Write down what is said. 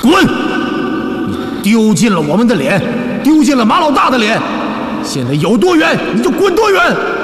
滚！你丢尽了我们的脸，丢尽了马老大的脸。现在有多远你就滚多远。